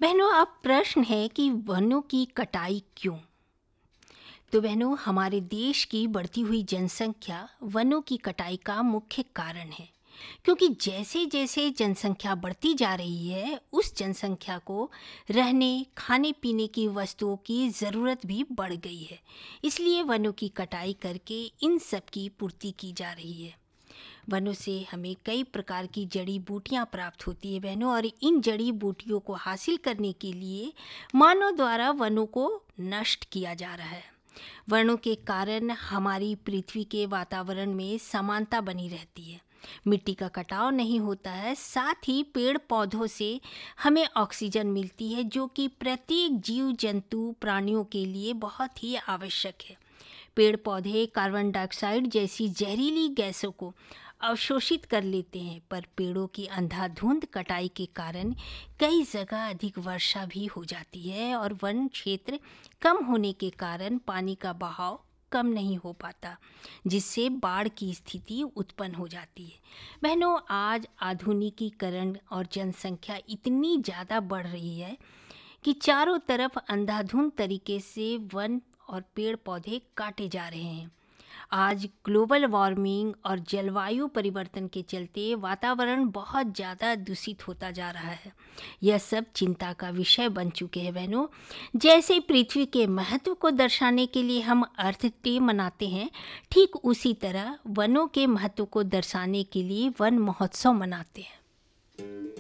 बहनों, अब प्रश्न है कि वनों की कटाई क्यों? तो बहनों, हमारे देश की बढ़ती हुई जनसंख्या वनों की कटाई का मुख्य कारण है। क्योंकि जैसे जैसे जनसंख्या बढ़ती जा रही है, उस जनसंख्या को रहने खाने पीने की वस्तुओं की ज़रूरत भी बढ़ गई है। इसलिए वनों की कटाई करके इन सब की पूर्ति की जा रही है। वनों से हमें कई प्रकार की जड़ी बूटियां प्राप्त होती है बहनों, और इन जड़ी बूटियों को हासिल करने के लिए मानव द्वारा वनों को नष्ट किया जा रहा है। वनों के कारण हमारी पृथ्वी के वातावरण में समानता बनी रहती है। मिट्टी का कटाव नहीं होता है, साथ ही पेड़ पौधों से हमें ऑक्सीजन मिलती है, जो कि प्रत्येक जीव जंतु प्राणियों के लिए बहुत ही आवश्यक है। पेड़ पौधे कार्बन डाइऑक्साइड जैसी जहरीली गैसों को अवशोषित कर लेते हैं, पर पेड़ों की अंधाधुंध कटाई के कारण कई जगह अधिक वर्षा भी हो जाती है, और वन क्षेत्र कम होने के कारण पानी का बहाव कम नहीं हो पाता, जिससे बाढ़ की स्थिति उत्पन्न हो जाती है। बहनों, आज आधुनिकीकरण और जनसंख्या इतनी ज़्यादा बढ़ रही है कि चारों तरफ अंधाधुंध तरीके से वन और पेड़ पौधे काटे जा रहे हैं। आज ग्लोबल वार्मिंग और जलवायु परिवर्तन के चलते वातावरण बहुत ज़्यादा दूषित होता जा रहा है। यह सब चिंता का विषय बन चुके हैं बहनों। जैसे पृथ्वी के महत्व को दर्शाने के लिए हम अर्थ डे मनाते हैं, ठीक उसी तरह वनों के महत्व को दर्शाने के लिए वन महोत्सव मनाते हैं।